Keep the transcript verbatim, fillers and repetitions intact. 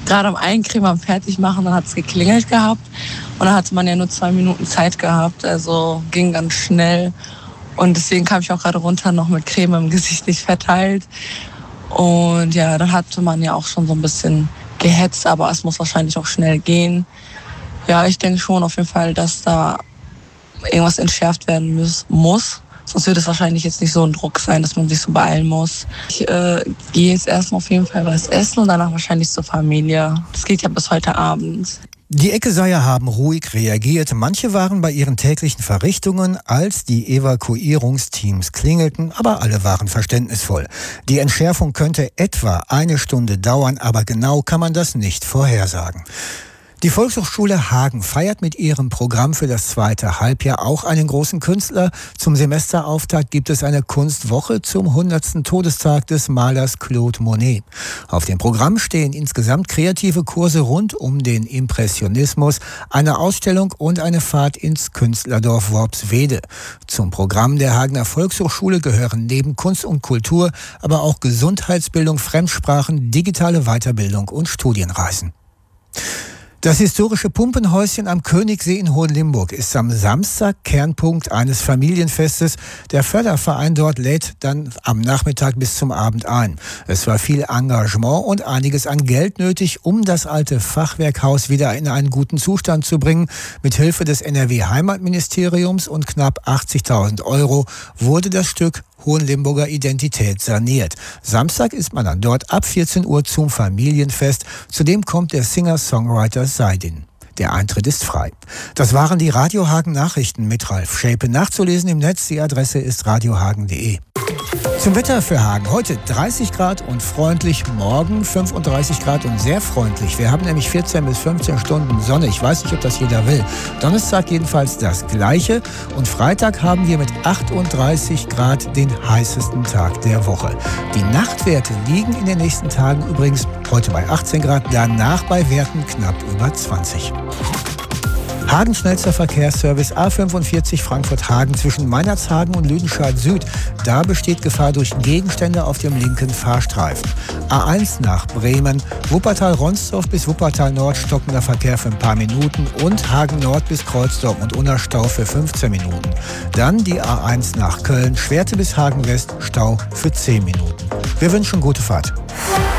gerade am Eincremen, am Fertigmachen, dann hat es geklingelt gehabt. Und dann hatte man ja nur zwei Minuten Zeit gehabt, also ging ganz schnell. Und deswegen kam ich auch gerade runter, noch mit Creme im Gesicht nicht verteilt. Und ja, dann hatte man ja auch schon so ein bisschen gehetzt, aber es muss wahrscheinlich auch schnell gehen. Ja, ich denke schon auf jeden Fall, dass da irgendwas entschärft werden muss. muss. Sonst wird es wahrscheinlich jetzt nicht so ein Druck sein, dass man sich so beeilen muss. Ich äh, gehe jetzt erstmal auf jeden Fall was essen und danach wahrscheinlich zur Familie. Das geht ja bis heute Abend. Die Eckeseier haben ruhig reagiert. Manche waren bei ihren täglichen Verrichtungen, als die Evakuierungsteams klingelten, aber alle waren verständnisvoll. Die Entschärfung könnte etwa eine Stunde dauern, aber genau kann man das nicht vorhersagen. Die Volkshochschule Hagen feiert mit ihrem Programm für das zweite Halbjahr auch einen großen Künstler. Zum Semesterauftakt gibt es eine Kunstwoche zum hundertsten Todestag des Malers Claude Monet. Auf dem Programm stehen insgesamt kreative Kurse rund um den Impressionismus, eine Ausstellung und eine Fahrt ins Künstlerdorf Worpswede. Zum Programm der Hagener Volkshochschule gehören neben Kunst und Kultur aber auch Gesundheitsbildung, Fremdsprachen, digitale Weiterbildung und Studienreisen. Das historische Pumpenhäuschen am Königssee in Hohenlimburg ist am Samstag Kernpunkt eines Familienfestes. Der Förderverein dort lädt dann am Nachmittag bis zum Abend ein. Es war viel Engagement und einiges an Geld nötig, um das alte Fachwerkhaus wieder in einen guten Zustand zu bringen. Mit Hilfe des N R W-Heimatministeriums und knapp achtzigtausend Euro wurde das Stück Hohenlimburger Identität saniert. Samstag ist man dann dort ab vierzehn Uhr zum Familienfest. Zudem kommt der Singer-Songwriter Seidin. Der Eintritt ist frei. Das waren die Radio Hagen Nachrichten mit Ralf Schäpe. Nachzulesen im Netz. Die Adresse ist radiohagen punkt de. Zum Wetter für Hagen. Heute dreißig Grad und freundlich, morgen fünfunddreißig Grad und sehr freundlich. Wir haben nämlich vierzehn bis fünfzehn Stunden Sonne. Ich weiß nicht, ob das jeder will. Donnerstag jedenfalls das Gleiche. Und Freitag haben wir mit achtunddreißig Grad den heißesten Tag der Woche. Die Nachtwerte liegen in den nächsten Tagen übrigens heute bei achtzehn Grad, danach bei Werten knapp über zwanzig. Hagen schnellster Verkehrsservice A fünfundvierzig Frankfurt-Hagen zwischen Meinerzhagen und Lüdenscheid Süd. Da besteht Gefahr durch Gegenstände auf dem linken Fahrstreifen. A eins nach Bremen, Wuppertal-Ronsdorf bis Wuppertal-Nord stockender Verkehr für ein paar Minuten und Hagen-Nord bis Kreuzdorf und Unna Stau für fünfzehn Minuten. Dann die A eins nach Köln, Schwerte bis Hagen-West, Stau für zehn Minuten. Wir wünschen gute Fahrt.